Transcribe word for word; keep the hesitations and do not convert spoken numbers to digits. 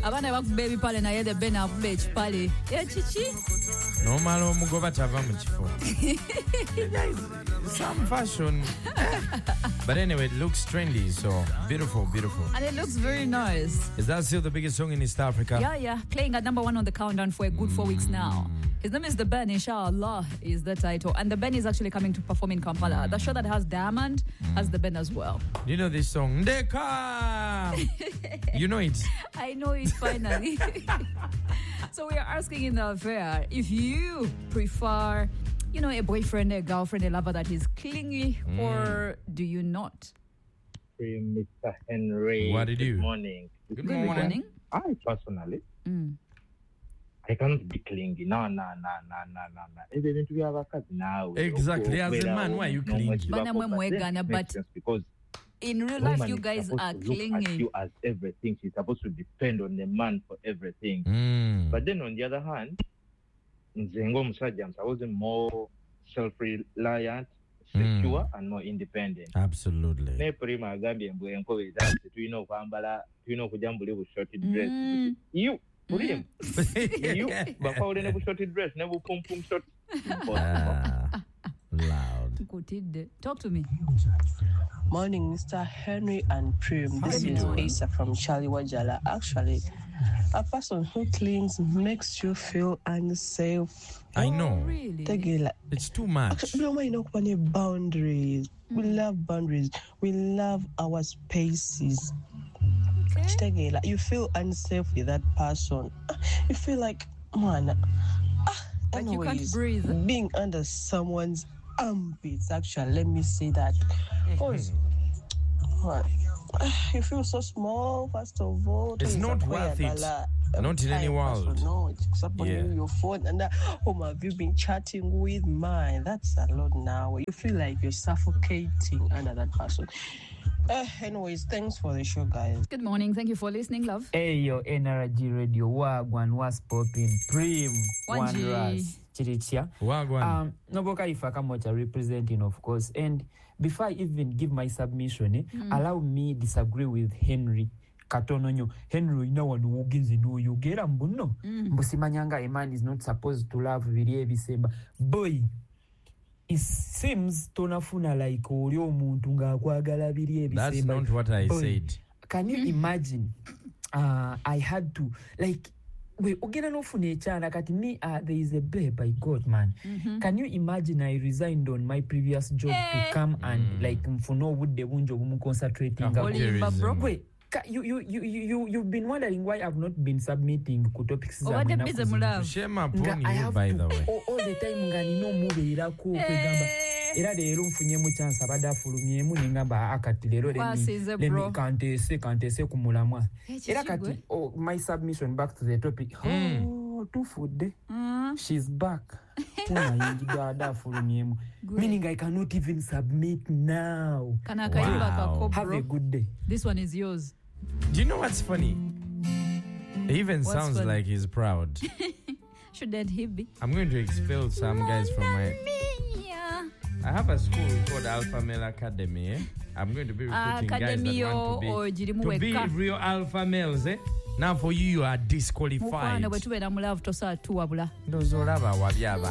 Abana bakubba ebipale naye the Ben akubba ekipale. Ekiki? Nomala omugoba tava mu kifo. Guys, some fashion. But anyway, it looks trendy, so beautiful, beautiful. And it looks very nice. Is that still the biggest song in East Africa? Yeah, yeah. Playing at number one on the countdown for a good four weeks now. His name is The Ben, Inshallah is the title. And The Ben is actually coming to perform in Kampala. The show that has Diamond has The Ben as well. You know this song? Ndeka! You know it? I know it finally. So we are asking in the affair if you prefer, you know, a boyfriend, a girlfriend, a lover that is clingy, mm. or do you not? Mister Henry. What did you? Good morning. Good, Good morning. morning. I personally, Mm. I can't be clingy. No, no, no, no, no, no, no. Even to have a cat now. Exactly. As a man, why are you clingy? Bana mwe mwegana, but because in real life, woman you is guys supposed are to look at clingy. you as everything. She's supposed to depend on the man for everything. Mm. But then on the other hand, Nzengo Musajams, I was more self-reliant, secure, mm. and more independent. Absolutely. Ne prima Gambia mbwe enkobe that you know kwambala you know kujambuli bu short dress. Mm. You put him. You but how they never short dress, never pum pum short. Ah, loud. Talk to me. Morning, Mister Henry and Prim. This is Asa from Charlie Wajala. Actually, a person who clings makes you feel unsafe. I know. Oh, really? It's too much. Actually, we don't want boundaries. Mm. We love boundaries. We love our spaces. Okay. You feel unsafe with that person. You feel like, man, like you can't breathe. Being under someone's armpits, actually, let me say that. Because you feel so small, first of all. It's not worth it. Not in any world. No, it's up on yeah. your phone. And that, whom have you been chatting with? Mine. That's a lot now. You feel like you're suffocating under that person. Uh, anyways, thanks for the show, guys. Good morning. Thank you for listening, love. Hey, yo, N R G Radio. Wagwan, what's popping? Prim. Wanderers. Chirichia. Wagwan. Um, Noboka Ifakamocha representing, of course. And before I even give my submission, eh, mm. allow me disagree with Henry. Katononyo. Henry, you know what you know you get a mbuno. Mbusimanyanga, a man is not supposed to love Virie Bisemba. Boy. It seems tonafuna like Oreo Muntunga Kwagala Virie Bisemba. That's not what I Boy, said. Can you imagine? Uh, I had to like we ogera no funechana kati me uh, there is a babe by God, man. Mm-hmm. Can you imagine I resigned on my previous job hey. to come and mm. like mfuno would the wunjo bumu concentrating Wait, you you you you you've been wondering why I've not been submitting ku topics oh, za mwana. Shame upon you, by the way. all, all the time ngani no move ira ku kwegamba era lero mfunye mu chance abada fulumye mu ngamba akati lero le mi kante se kante se kumulamwa era kati oh, my submission back to the topic mm. oh two food mm. she's back meaning I cannot even submit now. Wow. Have a good day. This one is yours. Do you know what's funny? He even what's sounds funny? like he's proud. Shouldn't he be? I'm going to expel some guys from my... I have a school called Alpha Male Academy. Eh? I'm going to be recruiting uh, guys that want to be, to be real alpha males. Eh? Now for you, you are disqualified. Those are